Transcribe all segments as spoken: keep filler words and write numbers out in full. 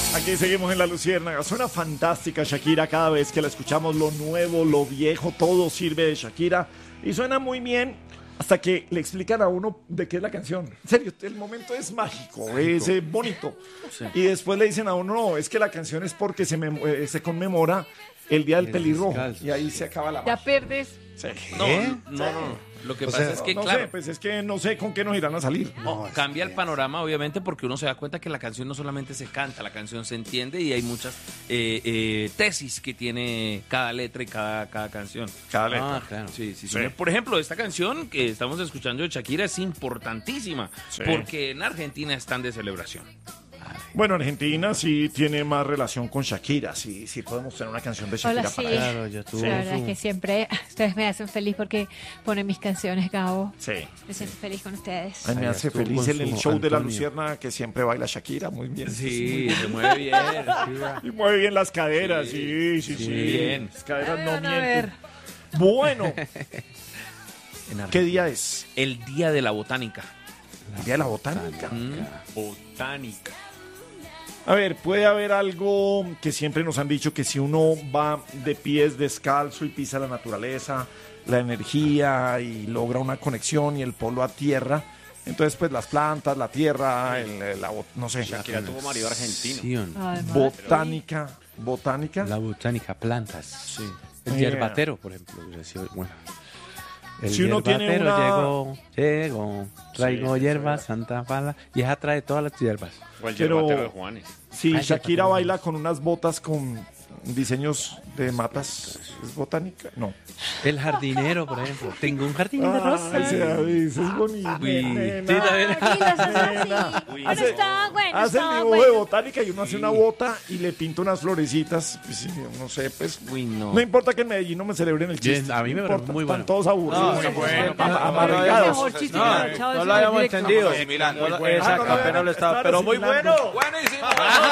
Aquí seguimos en La Luciérnaga. Suena fantástica Shakira. Cada vez que la escuchamos, lo nuevo, lo viejo, todo sirve de Shakira. Y suena muy bien hasta que le explican a uno de qué es la canción. En serio, el momento es mágico, es eh, bonito. Sí. Y después le dicen a uno, no, es que la canción es porque se, me, eh, se conmemora el Día del el Pelirrojo. Descalzo. Y ahí se acaba la Ya magia. perdes. Sí. No, no, Sí. no, no. Lo que O pasa sea, es que, no, no claro, sé, pues es que no sé con qué nos irán a salir. no, No, cambia es el panorama, obviamente, porque uno se da cuenta que la canción no solamente se canta, la canción se entiende y hay muchas eh, eh, tesis que tiene cada letra y cada, cada canción. Cada letra. Ah, claro. Sí, sí, Sí. sí. Por ejemplo, esta canción que estamos escuchando de Shakira es importantísima Sí. porque en Argentina están de celebración. Bueno, Argentina sí tiene más relación con Shakira. Sí, sí podemos tener una canción de Shakira Hola, sí. para eso. Claro, ya tuvo La verdad su- es que siempre ustedes me hacen feliz porque ponen mis canciones, Gabo. Sí. Me siento feliz con ustedes. Ay, me Ahí hace estuvo feliz con el, el su show de la Antonio. Lucierna que siempre baila Shakira. Muy bien. Sí, se mueve bien. Y mueve bien las caderas. Sí, sí, sí. sí. Bien. Las caderas Ay, no van a ver. mienten. Bueno, En ¿qué Argentina. día es? El Día de la Botánica. El día de la botánica. Mm, Botánica. A ver, puede haber algo que siempre nos han dicho que si uno va de pies descalzo y pisa la naturaleza, la energía y logra una conexión y el polo a tierra, entonces pues las plantas, la tierra, el, el- la, bot- no sé, Shakira tuvo marido argentino. Sion, Además, botánica, botánica. La botánica, plantas. Sí. El Mira. yerbatero, por ejemplo. hubiera sido- Bueno. El Si uno tiene yerbatero una- llegó, llegó, traigo Sí, hierbas, sí. Santa Pala, y ella trae todas las hierbas. O el Pero- yerbatero de Juanes. Si Ay, Shakira ya, baila con unas botas con diseños de matas, ¿es botánica? No. El jardinero, por ejemplo. Tengo un jardín de rosas. Ay, sí, David, eso es bonito. Uy, nena. sí, también. tranquilos, eso es Nena. así. Pero Hace- está bueno, Hace el está dibujo de bueno. botánica y uno hace una bota y le pinta unas florecitas. Pues, sí, no sé, pues. Uy, no. No importa que en Medellín no me celebren el chiste. Bien, a mí me no parece importa, muy bueno. Están todos aburidos. No, están bueno, todos no, amargados. El mejor chiste No, que me ha echado no ese lo habíamos directo. entendido. Sí, mira, No lo- muy bueno. Exacto, Ah, no, no, pero no, lo estaba, estaba pero muy bueno. asimilando. Buenísimo.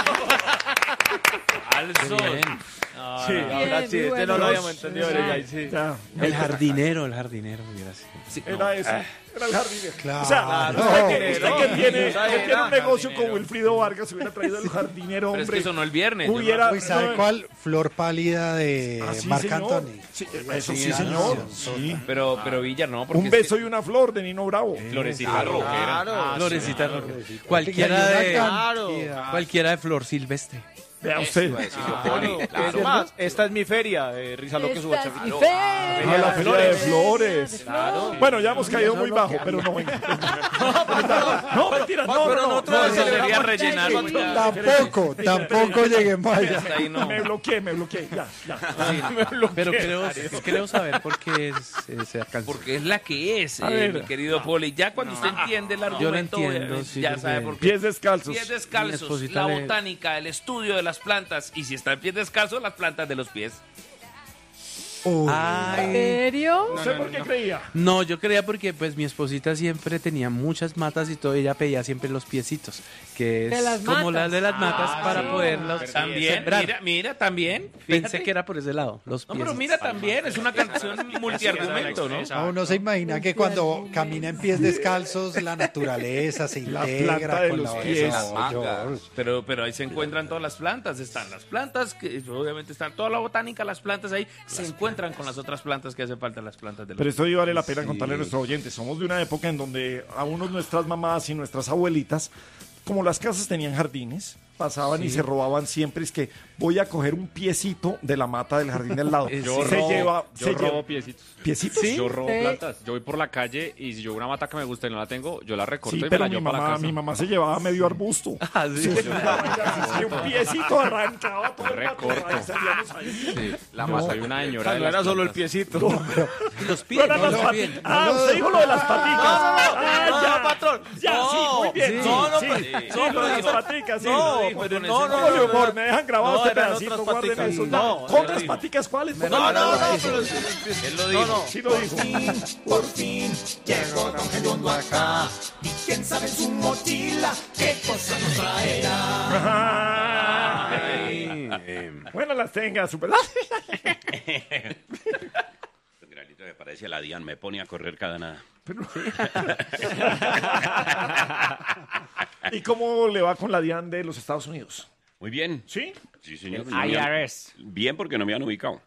Al sol. Sí. Ahora sí, Bien, este muy no lo bueno. habíamos entendido. pero ya, sí. Ya. El jardinero, el jardinero. hubiera sido. Sí, no. Era eso. Era el jardinero. Claro. O sea, Claro. usted, que, Jardinero. usted que tiene, Esa que tiene era un negocio jardinero. con Wilfrido Vargas, hubiera traído el jardinero, Pero es que hombre. eso no el viernes. yo no- Hubiera- Uy, ¿sabe no, cuál? Flor pálida de Ah, sí, Marc señor. Anthony. Sí, eso sí, Sí, señor. ah, Sí. Pero, pero Villa no. porque Un es que- beso y una flor de Nino Bravo. Florecita rockera. Ah, Florecita roja. Cualquiera de, Claro. cualquiera de flor silvestre. Vea usted. Claro. Es más, esta es mi feria, eh, Risa Loque Esta es Subacha. mi feria. Ah, la feria de Flores. flores. Claro. Bueno, ya hemos caído muy bajo, pero no venga. No, mentira, no, pero no, no. nosotros no, no, Debería no, rellenar. Tampoco, tampoco llegué más allá. Hasta ahí no. Me bloqueé, me bloqueé. Ya, ya. Pero creo, creo saber por qué es esa canción. Porque es la que es, A eh, ver. mi querido Poli. Ya cuando usted entiende el argumento, entiendo, eh, sí, ya porque- sabe por qué. Pies descalzos. Pies Mi descalzos, esposita la le- botánica, el estudio de las plantas. Y si está en pies descalzos, las plantas de los pies. ¿En Ay, serio? No sé por qué creía. no, yo creía porque pues mi esposita siempre tenía muchas matas y todo, ella pedía siempre los piecitos, que De es las como matas. las de las matas Ah, para sí. poderlas También, sembrar. mira, mira, también. Pensé Fíjate. que era por ese lado, los No, pies. pero mira también, es una canción multiargumento, ¿no? A uno se imagina que cuando camina en pies descalzos la naturaleza se La integra planta de con los la pies. No, George. Pero, pero ahí se encuentran todas las plantas, están las plantas, que obviamente están toda la botánica, las plantas ahí, se encuentran con las otras plantas que hacen falta, las plantas de los Pero esto sí vale la pena contarle a nuestros oyentes. Somos de una época en donde a unos nuestras mamás y nuestras abuelitas, como las casas tenían jardines, pasaban y se robaban siempre. Es que voy a coger un piecito de la mata del jardín del lado. Yo se robo, lleva, yo se robo lleva piecitos. piecitos. Yo robo Sí. plantas. Yo voy por la calle y si yo veo una mata que me gusta y no la tengo, yo la recorto Sí, y me pero la mi llevo para la mamá, casa. mi mamá se llevaba medio arbusto. Ah, sí. Sí, un piecito arrancaba todo el Recorto. pato, ahí salíamos ahí. Sí, la mata de una señora. de no las era solo el plantas. piecito. Los No pies. eran las los pati- pies. Ah, usted dijo lo de las paticas. Ah, no, ya. patrón. Ya, No, sí, muy bien. sí. No, no, sí, pero- sí, no, sí, lo de las pero- paticas, sí. No, lo dijo. pero con no, ese no, Oye, no, humor, no. me dejan grabado No, este eran pedacito, otras guárdenme paticas. eso. No, ¿Otras no, paticas cuáles? No, no, no, Sí, pero- Él lo No, dijo. no. sí lo dijo. Por fin llegó Don Gediondo acá. Y quién sabe en su mochila qué cosa nos traerá. Ay. Bueno, las tenga, super. Un granito me parece la Dian, me pone a correr cada nada. ¿Y cómo le va con la DIAN de los Estados Unidos? Muy bien. ¿Sí? Sí, señor. El No me I han- R S. Bien, porque no me han ubicado.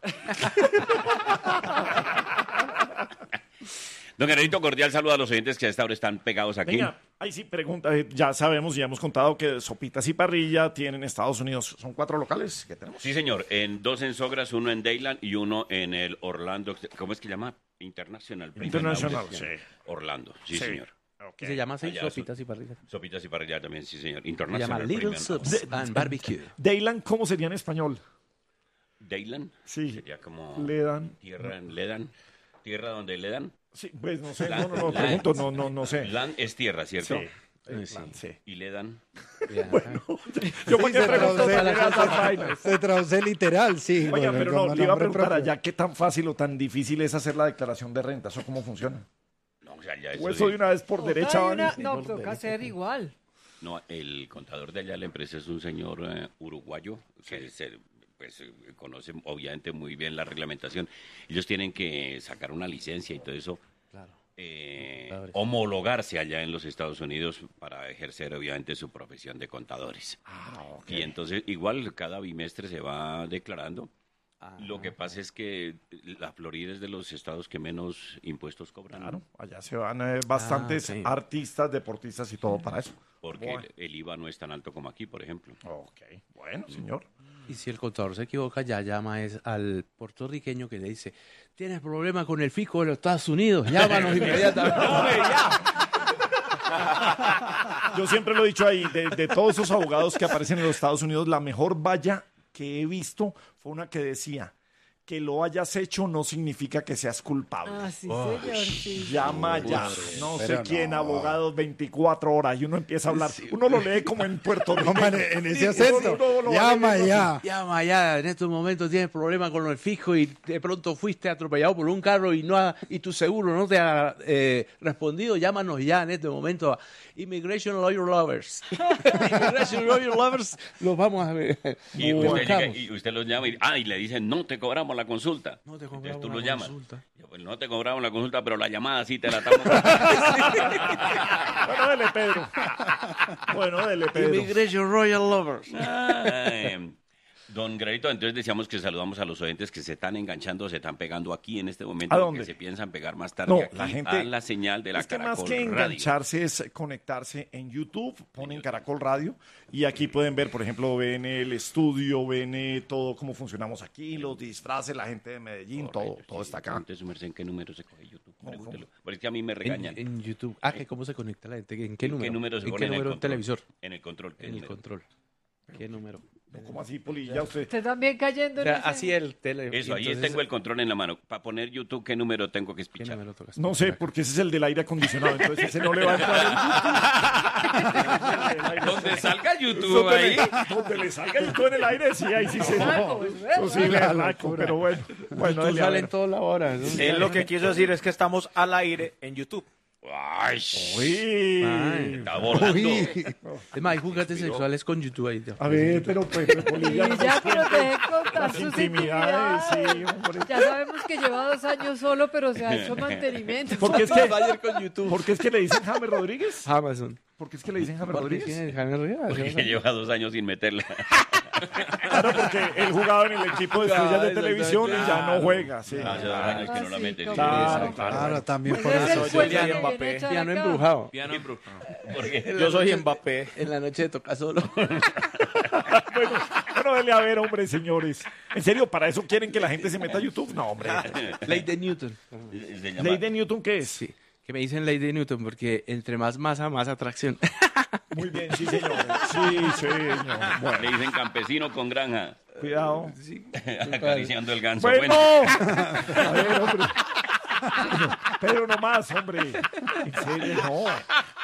Don Guerrerito, cordial saludo a los oyentes que a esta hora están pegados aquí. Venga, ahí sí pregunta, eh, ya sabemos, ya hemos contado que Sopitas y Parrilla tienen en Estados Unidos, son cuatro locales que tenemos. Sí, señor. En dos en Sogras, uno en Dayland y uno en el Orlando. ¿Cómo es que se llama? International. Premium International, Outlet. sí. Orlando, sí, Sí. señor. Ok. Y se llama así, Allá sopitas y parrillas. Sopitas y parrilla también, sí, señor. Se International. llama Little Premium Soups Outlet. and Barbecue. Dayland, ¿cómo sería en español? Dayland. Sí. Sería como Le dan. tierra, le dan. Tierra donde le dan. Sí, pues no sé, Land- no, no, no, land. pregunto, no, no, no sé. Land es tierra, ¿cierto? Sí. Eh, sí. Sí. Y le dan. Bueno, yo Sí, porque se pregunto traduce- también esas vainas. Se traduce literal, sí. Oiga, bueno, pero como no, le iba a nombre preguntar propio. allá qué tan fácil o tan difícil es hacer la declaración de renta, ¿eso cómo funciona? No, o sea, ya eso O eso de de- una vez por Toca derecha de van una- y- No, por toca derecha. hacer igual. No, el contador de allá de la empresa es un señor eh, uruguayo que se, pues, eh, conoce obviamente muy bien la reglamentación. Ellos tienen que sacar una licencia y todo eso, Claro. eh, Contadores. homologarse allá en los Estados Unidos para ejercer obviamente su profesión de contadores. Ah, ok. Y entonces igual cada bimestre se va declarando. Ah. Lo que pasa es que la Florida es de los estados que menos impuestos cobran. Claro, allá se van eh, bastantes Ah, sí. artistas, deportistas y todo para eso. Porque Bueno. el, el I V A no es tan alto como aquí, por ejemplo. Ok, bueno, señor. Y si el contador se equivoca, ya llama es al puertorriqueño que le dice, tienes problemas con el fisco de los Estados Unidos, llámanos inmediatamente. Yo siempre lo he dicho ahí, de, de todos esos abogados que aparecen en los Estados Unidos, la mejor valla que he visto fue una que decía, que lo hayas hecho no significa que seas culpable. Ah, sí, señor, sí. Llama ya, no sé pero quién, no. abogados veinticuatro horas, y uno empieza a hablar. Uno lo lee como en Puerto Rico. No, man, en ese Sí, uno- acento. uno lo va Llama leyendo ya. Llama ya, en estos momentos tienes problemas con el fisco y de pronto fuiste atropellado por un carro y no ha- y tu seguro no te ha eh, respondido, llámanos ya en este momento a Immigration Lawyer Lovers. Immigration Lawyer Lovers, los vamos a ver. Y Te usted, buscamos. llega y usted los llama y, ah, y le dicen, no te cobramos la consulta. No te Entonces cobramos tú la los llamas. consulta. Yo, pues, no te cobramos la consulta, pero la llamada sí te la estamos Bueno, dele, Pedro. Bueno, dele, Pedro. Immigration Royal Lovers. Ay, Don Guerrerito, entonces decíamos que saludamos a los oyentes que se están enganchando, se están pegando aquí en este momento, ¿A dónde? que se piensan pegar más tarde No, aquí la gente- a la señal de la Es que Caracol más que Radio. engancharse es conectarse en YouTube, ponen Caracol Radio y aquí pueden ver, por ejemplo, ven el estudio, ven eh, todo cómo funcionamos aquí, los disfraces, la gente de Medellín, todo, todo está acá. Entonces, su merced, ¿en qué número se coge YouTube? ¿Cómo, Pregúntelo. Porque es que a mí me regañan. En, en YouTube. Ah, que ¿cómo se conecta la gente? ¿En qué ¿En número? qué número se ¿En pone qué en el número? control? Televisor. En el control. ¿qué En el número? control. ¿Qué número? No, como así, Poli, ya usted. Usted también cayendo en Ya, ese- así el tele. Eso, ahí entonces, tengo el control en la mano. Para poner YouTube, ¿qué número tengo que ¿qué espichar? número tocas? No sé, porque ese es el del aire acondicionado, entonces ese no le va a entrar. Donde salga Eso YouTube ahí. donde- Donde le salga el todo en el aire, sí, ahí sí se Algo, es Eso sí, La le arranco, locura. pero bueno. Bueno, Tú dele, a sale en ver. toda la hora. ¿no? Él lo que quiso decir es que estamos al aire en YouTube. ¡Ay! Uy. Ay. Está volando. Es más, hay juguetes sexuales con YouTube ahí. A ver, pero pues, pero, Poli, Y ya no ya, nos pero cuente deje contar las sus intimidades, intimidades. sí, hombre. Ya sabemos que lleva dos años solo, pero se ha hecho mantenimiento. Porque es que, Ayer con YouTube. ¿por qué es que le dicen James Rodríguez? Amazon. ¿Por qué es que le dicen James ¿Por qué Rodríguez? tiene Jaime Rodríguez? Que lleva dos años sin meterla. Claro, porque él jugaba en el equipo de estrellas de Claro, televisión y ya no juega, sí. Hace dos años que no la sí, mete. cómo Claro, no. claro. Claro, también Pues por es el eso. cuento que Kylian viene a Mbappé. echar Piano acá. embrujado. Piano en brujo. Porque Yo soy Mbappé. En la noche toca solo. Bueno, bueno, dele a ver, hombre, señores. En serio, ¿para eso quieren que la gente se meta a YouTube? No, hombre. Ley de Newton. se llama- ¿Ley de Newton qué es? Sí. Que me dicen ley de Newton porque entre más masa, más atracción. Muy bien, sí, señor. Sí, señor. Bueno, Le dicen campesino con granja. cuidado. Acariciando el ganso. Bueno. Bueno, A ver, hombre. Pero no más, hombre. En serio, no.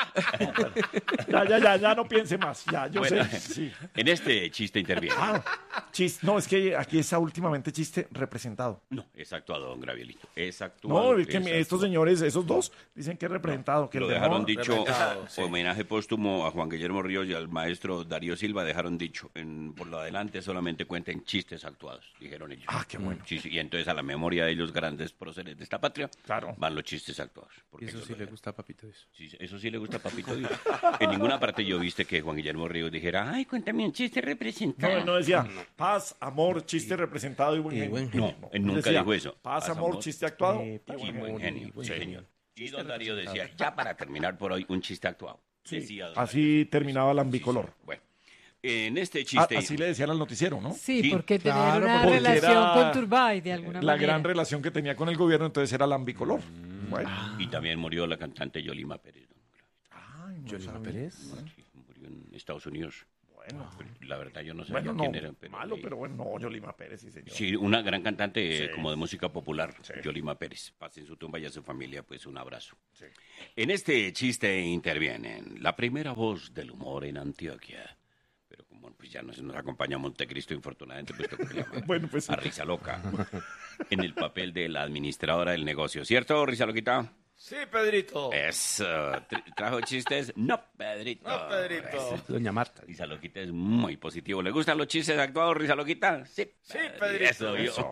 Ya, ya, ya, ya no piense más. Ya, yo bueno, sé. Sí. en este chiste interviene. Ah, Chis- no, es que aquí está últimamente chiste representado. No, es actuado, don Gravielito. Es actuado. No, es que es mi- actuado. estos señores, esos dos, dicen que es representado. Que Lo el de dejaron Moa- dicho, Reventado, sí. homenaje póstumo a Juan Guillermo Ríos y al maestro Darío Silva, dejaron dicho, en, por lo adelante solamente cuenten chistes actuados, dijeron ellos. Ah, qué bueno. Sí, sí, y entonces a la memoria de ellos grandes próceres de esta patria Claro. van los chistes actuados. porque Y eso ellos sí lo le dejan. gusta a Papito Dios. Sí, eso sí le gusta a Papito Dios. En ninguna parte yo viste que Juan Guillermo Ríos dijera, ay, cuéntame un chiste representado. No, él no decía paz, amor, chiste representado y buen Y genio. buen No, genio. él nunca decía, dijo eso. Paz, Paz, amor, amor, chiste actuado. eh, y Y buen buen genio. genio, buen sí, genio. señor. Y don Darío decía, ya para terminar por hoy, un chiste actuado. Sí, Decía don así Darío. terminaba el Sí, ambicolor. sí. Bueno, en este Ah, chiste... así le decían al noticiero, ¿no? Sí, Sí, porque tener claro, una porque relación era con Turbay de alguna La manera. gran relación que tenía con el gobierno, entonces era el ambicolor. Mm. Bueno. Y también murió la cantante Yolima Pérez. don Claudio. Ay, no Yolima sabía. Pérez. Sí, murió en Estados Unidos. Bueno, La verdad yo no sabía bueno, quién no, era. Pero malo, sí. pero bueno, no, Yolima Pérez, sí, señor. Sí, una gran cantante eh, Sí. como de música popular, Sí. Yolima Pérez. Paz en su tumba y a su familia, pues un abrazo. Sí. En este chiste intervienen la primera voz del humor en Antioquia. Pero como pues ya nos, nos acompaña Montecristo, infortunadamente, pues tengo que llamar Bueno, pues sí. a Risa Loca. En el papel de la administradora del negocio. ¿Cierto, Risa Loquita? Sí, Pedrito. Eso. Tr- ¿Trajo chistes? No, Pedrito. No, Pedrito. Doña Marta. Risa Loquita es muy positivo. ¿Le gustan los chistes actuados, Risa Loquita? Sí, Sí, Pedrito. Eso, yo.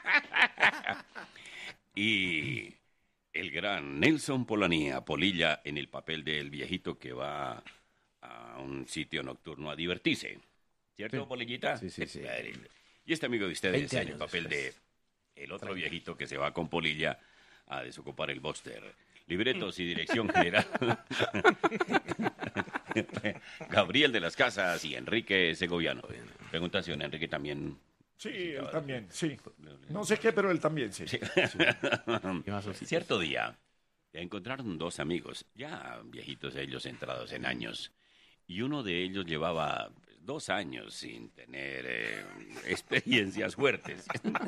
Y el gran Nelson Polanía, Polilla, en el papel del viejito que va a un sitio nocturno a divertirse. ¿Cierto, Sí. Polillita? Sí, sí, sí. Pedrito. Y este amigo de ustedes veinte en el años papel después. de el otro viejito que se va con Polilla a desocupar el Buster. Libretos y dirección general. Gabriel de las Casas y Enrique Segoviano. Pregunta si don Enrique también... Sí, él también, sí. No sé qué, pero él también, sí. ¿Qué más osito? Cierto día, encontraron dos amigos, ya viejitos ellos, entrados en años, y uno de ellos llevaba pues, dos años sin tener eh, experiencias fuertes.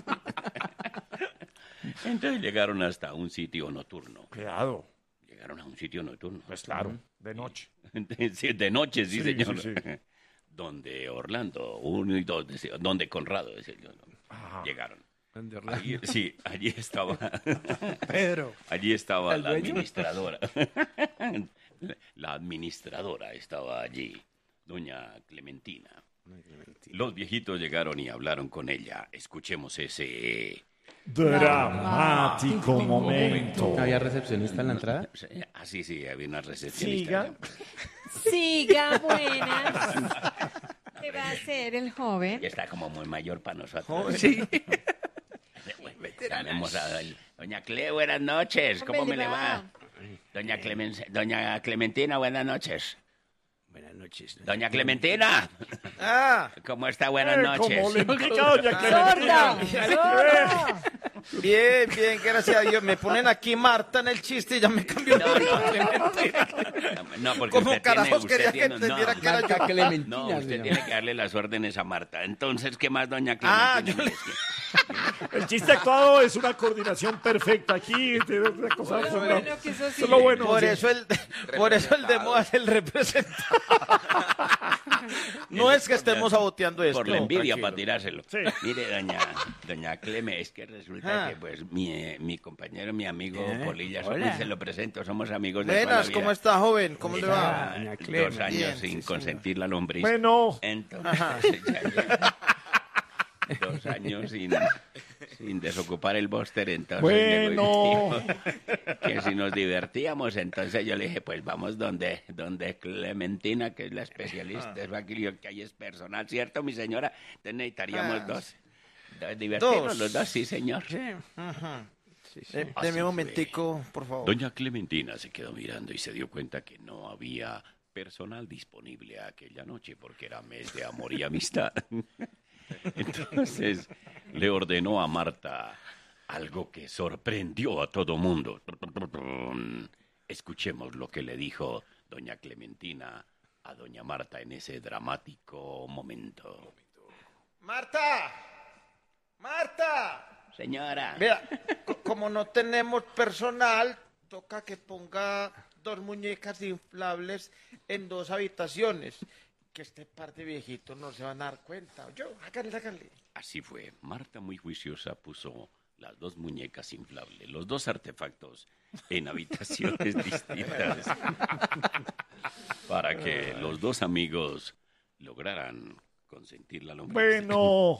Entonces llegaron hasta un sitio nocturno. Cuidado. Llegaron a un sitio nocturno. Pues claro, de noche. Sí, de noche, sí, Sí, señor. sí, sí. Donde Orlando, uno y dos, decía, donde Conrado, decía yo, ¿no? Ajá. Llegaron. ¿Dónde Orlando? Allí- sí, allí estaba. Pedro. Allí estaba ¿El la dueño? administradora. La administradora estaba allí, doña Clementina. Los viejitos llegaron y hablaron con ella. Escuchemos ese... Dramático momento. ¿Había recepcionista en la entrada? Ah, sí, sí, había una recepcionista. Siga. Siga, buenas. ¿Qué va a hacer el joven? Que está como muy mayor para nosotros. Sí. Tenemos a doña- doña Cle, buenas noches. ¿Cómo me le va? Doña, Clemen, doña Clementina, buenas noches. Buenas noches. Doña Clementina, Ah, ¿cómo está? Buenas Eh, noches. Como le indica doña ¡Sorda! Clementina. ¡Sorda! bien, bien, gracias a Dios. Me ponen aquí Marta en el chiste y ya me cambió el No, nombre. no. Clementina. No, porque ¿Cómo usted carajos tiene, usted quería que tiene- entendiera no, que era yo? Marta Clementina. No, usted señor. tiene que darle las órdenes a Marta. Entonces, ¿qué más, doña Ah, Clementina? yo le- Es que- El chiste actuado es una coordinación perfecta aquí. de una cosa Lo absoluta. bueno que eso sí. Eso es lo bueno. Por sí. eso el, por eso el de moda es el representante. No es que estemos saboteando esto. Por la envidia tranquilo. para tirárselo. Sí. Mire, doña, doña Cleme, es que resulta Ah. que pues mi, eh, mi compañero, mi amigo ¿Eh? Polilla, Hola. somos- se lo presento, somos amigos de toda la Buenas, vida. ¿cómo está, joven? ¿Cómo le va? Doña Dos Cleme. años Bien, sin sí, consentir la lombriz. Bueno, Entonces, ya lleva dos años sin, sin desocupar el bóster, entonces Bueno. llegó y dijo que si nos divertíamos, entonces yo le dije, pues vamos donde, donde Clementina, que es la especialista, es aquí que ahí es personal, ¿cierto, mi señora? Entonces necesitaríamos Ah. dos. dos. Divertirnos Dos. los dos, sí, señor. Ajá. Sí, sí. Eh, Así Deme un fue. momentico, por favor. Doña Clementina se quedó mirando y se dio cuenta que no había personal disponible aquella noche porque era mes de amor y amistad. Entonces le ordenó a Marta algo que sorprendió a todo mundo. Escuchemos lo que le dijo doña Clementina a doña Marta en ese dramático momento. Marta, Marta. Señora. Vea, co- como no tenemos personal, toca que ponga dos muñecas inflables en dos habitaciones. que este par de viejitos no se van a dar cuenta. Yo, háganle, háganle. Así fue. Marta, muy juiciosa, puso las dos muñecas inflables, los dos artefactos en habitaciones distintas para que los dos amigos lograran consentir la lombriz. Bueno.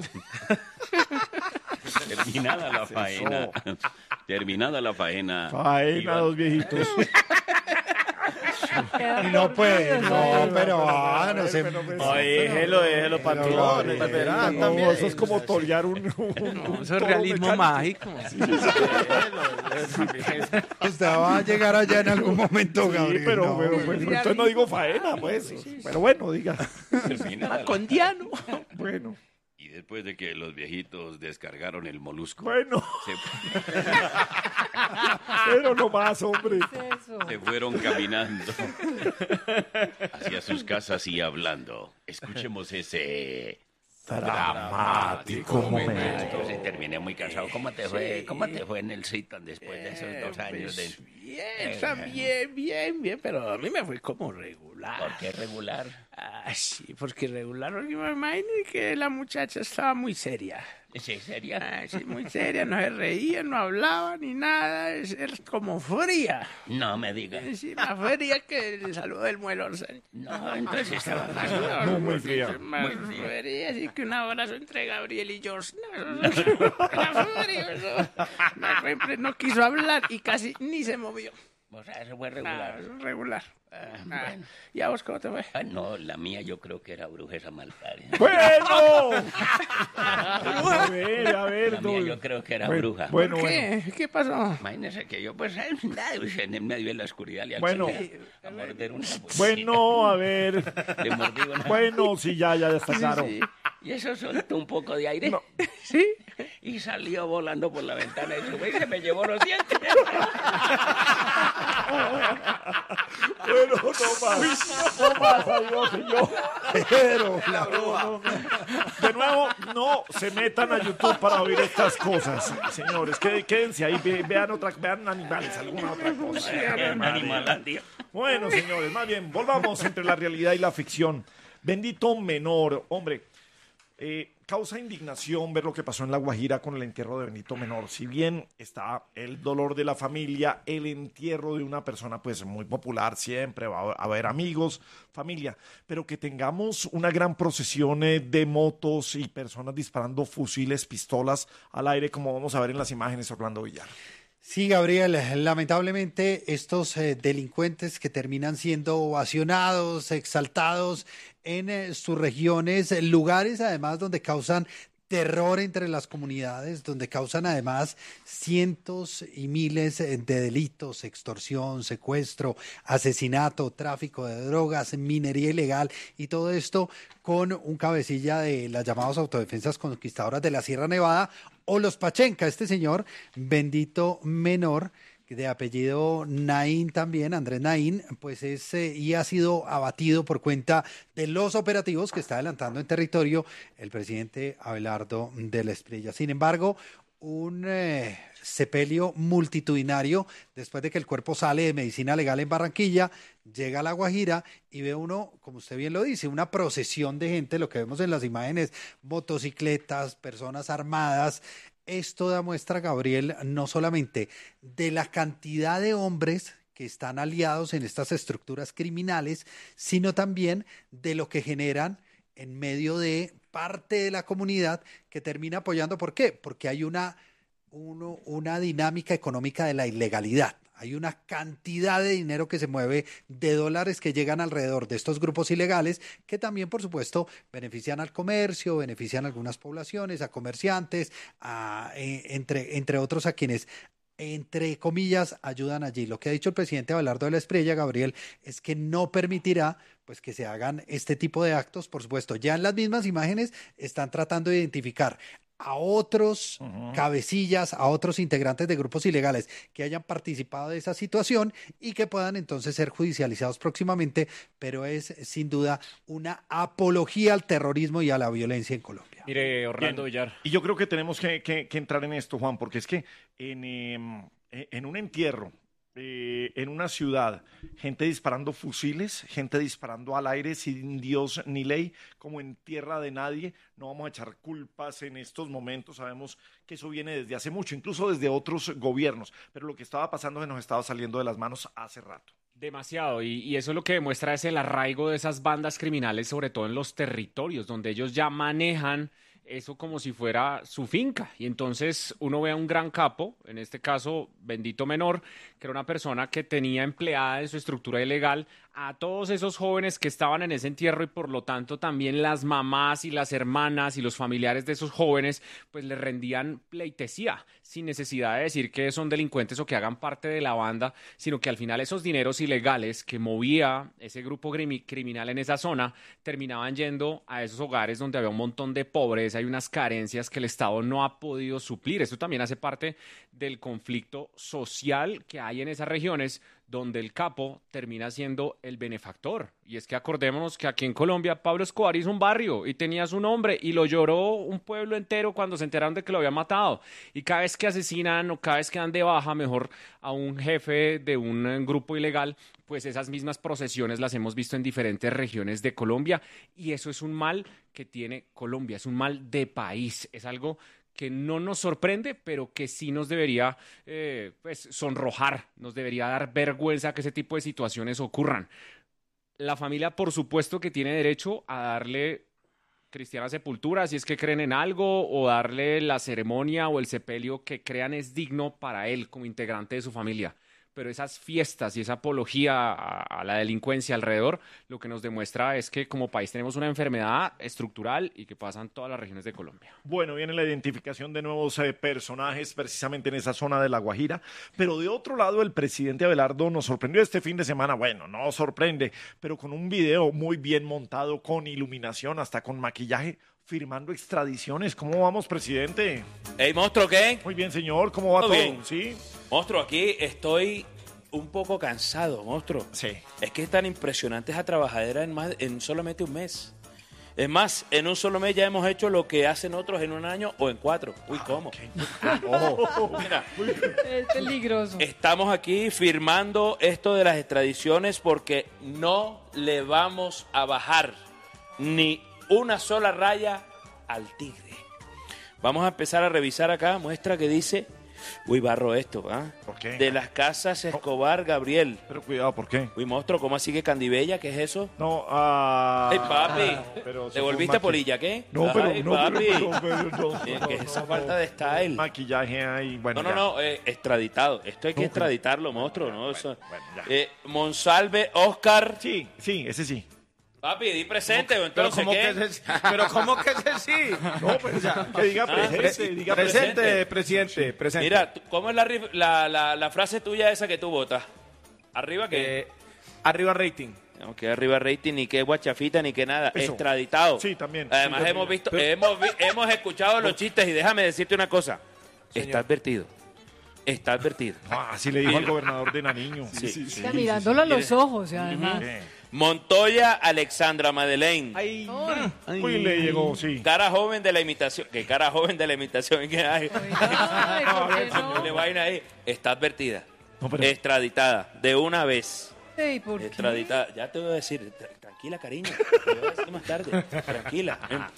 Terminada la faena. Terminada la faena. Faena, iban- dos viejitos. Y no puede, no, pero ah, no sé. Ay, déjelo, déjelo, patrón. Pero, el verán No, Ah, también. eso es como torear un, un, No, un eso es toro realismo mecánico. mágico. Usted va a llegar allá en algún momento, Sí, Gabriel. pero, no, pero, hombre. pues, entonces no digo faena, pues. Pero bueno, diga. Terminada la- Condiano. Bueno, Y después de que los viejitos descargaron el molusco, bueno. se, Pero no más, hombre. Eso. se fueron caminando hacia sus casas y hablando. Escuchemos ese Dramático momento. Entonces terminé muy cansado. ¿Cómo te fue? ¿Cómo te fue en el Citon después de esos dos años de... Bien, también, bien, bien, pero a mí me fue como regular. ¿Por qué regular? Ah, sí, porque regular, porque me imagino que la muchacha estaba muy seria. ¿Sí, seria? Ah, sí, muy seria, no se reía, no hablaba ni nada, es, es como fría. No me digas. Sí, más fría que el saludo del muelón. No, entonces estaba más... No, muy fría. Más fría, así que un abrazo entre Gabriel y George. No, no, no, era frío, eso. No, siempre no quiso hablar y casi ni se movió. O sea, eso fue Ah, regular. regular. Ah, ah. bueno. ¿Y a vos cómo te fue? Ah, no, la mía yo creo que era brujesa maltaria. ¡Bueno! A ver, a ver. La mía no. yo creo que era Bueno, bruja. Bueno, ¿Qué? bueno. ¿Qué pasó? Imagínese que yo, pues, en en medio de la oscuridad le Bueno. alcancé a morder una pues, Bueno, a ver. Le mordí una... Bueno, sí, ya, ya, ya está claro. Sí, y eso soltó un poco de aire. ¿Sí? Y salió volando por la ventana y sube y se me llevó los dientes. Bueno, no más. No más, adiós, señor. Pero la No, no, no. De nuevo, no se metan a YouTube para oír estas cosas, señores. Qué- Quédense ahí, ve- vean otra, vean animales, alguna otra cosa. Animalandia. Bueno, señores, más bien, volvamos entre la realidad y la ficción. Bendito Menor, hombre, eh, causa indignación ver lo que pasó en La Guajira con el entierro de Benito Menor. Si bien está el dolor de la familia, el entierro de una persona pues muy popular siempre, va a haber amigos, familia, pero que tengamos una gran procesión eh, de motos y personas disparando fusiles, pistolas al aire, como vamos a ver en las imágenes, Orlando Villar. Sí, Gabriel, lamentablemente estos eh, delincuentes que terminan siendo ovacionados, exaltados en eh, sus regiones, eh, lugares además donde causan terror entre las comunidades, donde causan además cientos y miles eh, de delitos, extorsión, secuestro, asesinato, tráfico de drogas, minería ilegal y todo esto con un cabecilla de las llamadas autodefensas conquistadoras de la Sierra Nevada o los Pachenca, este señor Bendito Menor, de apellido Naín también, Andrés Naín, pues es eh, y ha sido abatido por cuenta de los operativos que está adelantando en territorio el presidente Abelardo de la Espriella. Sin embargo, un eh, sepelio multitudinario después de que el cuerpo sale de medicina legal en Barranquilla, llega a La Guajira y ve uno, como usted bien lo dice, una procesión de gente, lo que vemos en las imágenes, motocicletas, personas armadas. Esto da muestra, Gabriel, no solamente de la cantidad de hombres que están aliados en estas estructuras criminales, sino también de lo que generan en medio de parte de la comunidad que termina apoyando. ¿Por qué? Porque hay una, uno, una dinámica económica de la ilegalidad. Hay una cantidad de dinero que se mueve, de dólares que llegan alrededor de estos grupos ilegales, que también, por supuesto, benefician al comercio, benefician a algunas poblaciones, a comerciantes, a, eh, entre, entre otros a quienes, entre comillas, ayudan allí. Lo que ha dicho el presidente Abelardo de la Espriella, Gabriel, es que no permitirá pues que se hagan este tipo de actos. Por supuesto, ya en las mismas imágenes están tratando de identificar a otros uh-huh. cabecillas, a otros integrantes de grupos ilegales que hayan participado de esa situación y que puedan entonces ser judicializados próximamente, pero es sin duda una apología al terrorismo y a la violencia en Colombia. Mire, Orlando Bien. Villar. Y yo creo que tenemos que, que, que entrar en esto, Juan, porque es que en, eh, en un entierro eh, en una ciudad, gente disparando fusiles, gente disparando al aire sin Dios ni ley, como en tierra de nadie. No vamos a echar culpas en estos momentos, sabemos que eso viene desde hace mucho, incluso desde otros gobiernos, pero lo que estaba pasando se nos estaba saliendo de las manos hace rato. Demasiado, y, y eso lo que demuestra es el arraigo de esas bandas criminales, sobre todo en los territorios, donde ellos ya manejan eso como si fuera su finca. Y entonces uno ve a un gran capo, en este caso Bendito Menor, que era una persona que tenía empleada en su estructura ilegal a todos esos jóvenes que estaban en ese entierro, y por lo tanto también las mamás y las hermanas y los familiares de esos jóvenes pues le rendían pleitesía, sin necesidad de decir que son delincuentes o que hagan parte de la banda, sino que al final esos dineros ilegales que movía ese grupo grimi- criminal en esa zona terminaban yendo a esos hogares donde había un montón de pobreza y unas carencias que el Estado no ha podido suplir. Esto también hace parte del conflicto social que hay en esas regiones, donde el capo termina siendo el benefactor. Y es que acordémonos que aquí en Colombia Pablo Escobar hizo un barrio y tenía su nombre, y lo lloró un pueblo entero cuando se enteraron de que lo habían matado. Y cada vez que asesinan o cada vez que dan de baja mejor a un jefe de un eh, grupo ilegal, pues esas mismas procesiones las hemos visto en diferentes regiones de Colombia, y eso es un mal que tiene Colombia, es un mal de país, es algo que no nos sorprende, pero que sí nos debería eh, pues, sonrojar, nos debería dar vergüenza que ese tipo de situaciones ocurran. La familia, por supuesto, que tiene derecho a darle cristiana sepultura, si es que creen en algo, o darle la ceremonia o el sepelio que crean es digno para él como integrante de su familia. Pero esas fiestas y esa apología a, a la delincuencia alrededor, lo que nos demuestra es que como país tenemos una enfermedad estructural y que pasa en todas las regiones de Colombia. Bueno, viene la identificación de nuevos eh, personajes precisamente en esa zona de La Guajira, pero de otro lado el presidente Abelardo nos sorprendió este fin de semana, bueno, no sorprende, pero con un video muy bien montado, con iluminación, hasta con maquillaje, firmando extradiciones. ¿Cómo vamos, presidente? Hey, monstruo, ¿qué? Muy bien, señor, ¿cómo va Todo todo? bien. ¿Sí? Monstruo, aquí estoy un poco cansado, monstruo. Sí. Es que es tan impresionante esa trabajadera en, más, en solamente un mes. Es más, en un solo mes ya hemos hecho lo que hacen otros en un año o en cuatro. Uy, ¿cómo? Ojo. Mira, Es peligroso. estamos aquí firmando esto de las extradiciones porque no le vamos a bajar ni una sola raya al tigre. Vamos a empezar a revisar acá, muestra que dice, uy, barro esto, ¿ah? ¿Por qué? De las casas Escobar, Gabriel. Pero cuidado, ¿por qué? Uy, monstruo, ¿cómo así que Candibella? ¿Qué es eso? No, ah... Ay, papi, pero eso ¿te fue un volviste maqui- polilla, qué? No, pero, Ay, no, papi. pero, no, pero, no, Mira, no, ¿qué es no, esa no, falta de style? Maquillaje ahí, bueno, No, no, ya. no, eh, extraditado. Esto hay que No, pero- extraditarlo, monstruo, ¿no? Eso- bueno, ya. eh, Monsalve, Oscar. Sí, sí, ese sí. Papi, di presente, Pero entonces, ¿cómo ¿qué? que ese, pero ¿cómo que ese sí? No, pues ya, que diga Ah, presente, diga Presente, presente. presidente, presente. Mira, tú- ¿cómo es la, rif- la, la, la frase tuya esa que tú votas? ¿Arriba qué? Eh, arriba rating. No, que arriba rating, ni que guachafita, ni que nada. Eso. Extraditado. Sí, también. Además, Sí, hemos también. visto, hemos, vi- hemos escuchado los chistes, y déjame decirte una cosa. Está advertido. Está advertido. Ah, así le dijo al gobernador de Nariño. Sí, sí, Está mirándolo a los ojos, además. Montoya Alexandra Madeleine. Ay, Uy, le llegó, sí. Cara joven de la imitación. ¿Qué cara joven de la imitación? ¿Qué hay? Ay, ¿por qué De no? vaina ahí. Está advertida. No, pero- Extraditada. De una vez. Ey, ¿por qué? Extraditada. Ya te voy a decir. tra- Tranquila, cariño. Te voy a decir más tarde. Tranquila.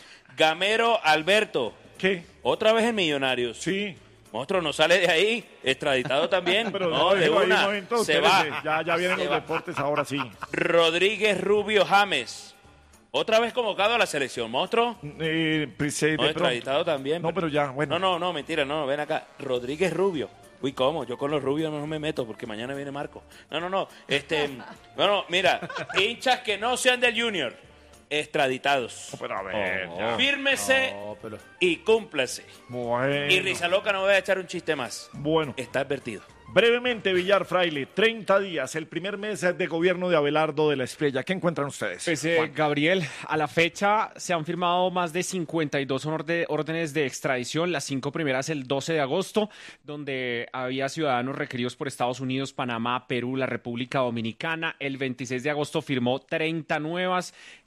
Gamero Alberto. ¿Qué? Otra vez en Millonarios. Sí. Monstruo, no sale de ahí. Extraditado también. Pero no, de déjelo ahí un una. momento, Se espérese. va. Ya, ya vienen Se los va. deportes, ahora sí. Rodríguez Rubio James. Otra vez convocado a la selección. Monstruo. Eh, pues, eh, de No, pronto. extraditado también. No, pero ya, bueno. No, no, no, mentira, no, ven acá. Rodríguez Rubio. Uy, ¿cómo? Yo con los rubios no me meto porque mañana viene Marco. No, no, no. Este, bueno, mira, hinchas que no sean del Junior, extraditados. No, pero a ver, ya. Fírmese no, pero... y cúmplase. Bueno. Y Risa Loca, no voy a echar un chiste más. Bueno. Está advertido. Brevemente, Villar Fraile, treinta días, el primer mes de gobierno de Abelardo de la Estrella. ¿Qué encuentran ustedes? Pues, eh, Juan? Gabriel, a la fecha se han firmado más de cincuenta y dos orde- órdenes de extradición, las cinco primeras el doce de agosto, donde había ciudadanos requeridos por Estados Unidos, Panamá, Perú, la República Dominicana. El veintiséis de agosto firmó treinta nuevas,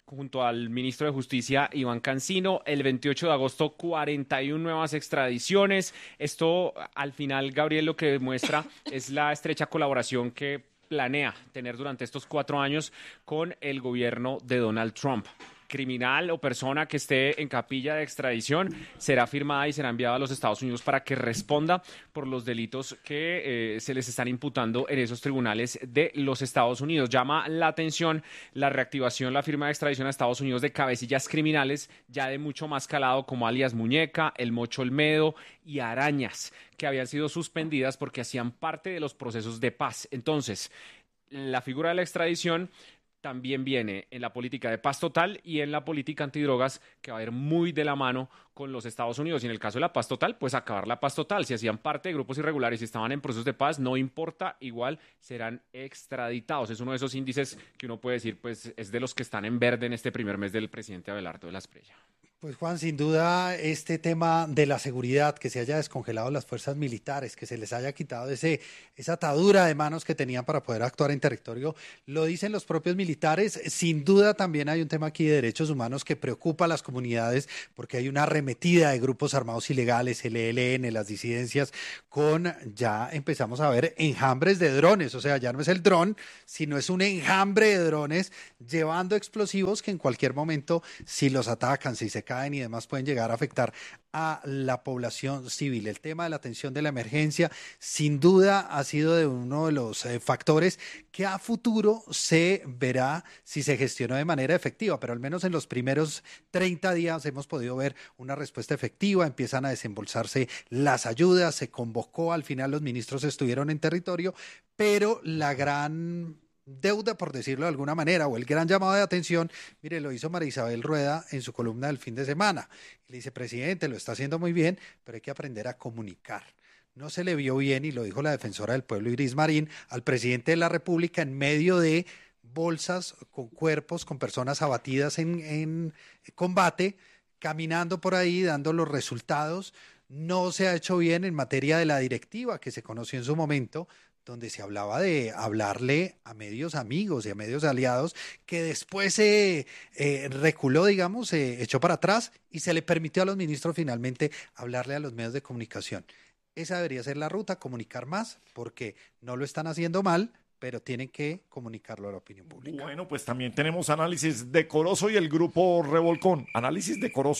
junto al ministro de Justicia Iván Cancino. El veintiocho de agosto, cuarenta y una nuevas extradiciones. Esto, al final, Gabriel, lo que demuestra es la estrecha colaboración que planea tener durante estos cuatro años con el gobierno de Donald Trump. Criminal o persona que esté en capilla de extradición será firmada y será enviada a los Estados Unidos para que responda por los delitos que eh, se les están imputando en esos tribunales de los Estados Unidos. Llama la atención la reactivación, la firma de extradición a Estados Unidos de cabecillas criminales ya de mucho más calado como alias Muñeca, El Mocho Olmedo y Arañas, que habían sido suspendidas porque hacían parte de los procesos de paz. Entonces, la figura de la extradición también viene en la política de paz total y en la política antidrogas, que va a ir muy de la mano con los Estados Unidos. Y en el caso de la paz total, pues acabar la paz total. Si hacían parte de grupos irregulares y estaban en procesos de paz, no importa, igual serán extraditados. Es uno de esos índices que uno puede decir, pues es de los que están en verde en este primer mes del presidente Abelardo de la Espriella. Pues Juan, sin duda este tema de la seguridad, que se haya descongelado las fuerzas militares, que se les haya quitado ese, esa atadura de manos que tenían para poder actuar en territorio, lo dicen los propios militares. Sin duda también hay un tema aquí de derechos humanos que preocupa a las comunidades porque hay una arremetida de grupos armados ilegales, el E L N, las disidencias, con ya empezamos a ver enjambres de drones, o sea, ya no es el dron, sino es un enjambre de drones llevando explosivos que en cualquier momento, si los atacan, si se caen y demás, pueden llegar a afectar a la población civil. El tema de la atención de la emergencia sin duda ha sido de uno de los eh, factores que a futuro se verá si se gestionó de manera efectiva, pero al menos en los primeros treinta días hemos podido ver una respuesta efectiva, empiezan a desembolsarse las ayudas, se convocó, al final los ministros estuvieron en territorio, pero la gran deuda, por decirlo de alguna manera, o el gran llamado de atención, mire, lo hizo María Isabel Rueda en su columna del fin de semana. Le dice, presidente, lo está haciendo muy bien, pero hay que aprender a comunicar. No se le vio bien, y lo dijo la defensora del pueblo Iris Marín, al presidente de la República en medio de bolsas con cuerpos, con personas abatidas en, en combate, caminando por ahí, dando los resultados. No se ha hecho bien en materia de la directiva que se conoció en su momento, donde se hablaba de hablarle a medios amigos y a medios aliados, que después se eh, reculó, digamos, se echó para atrás y se le permitió a los ministros finalmente hablarle a los medios de comunicación. Esa debería ser la ruta, comunicar más, porque no lo están haciendo mal, pero tienen que comunicarlo a la opinión pública. Bueno, pues también tenemos análisis decoroso y el grupo Revolcón. Análisis decoroso.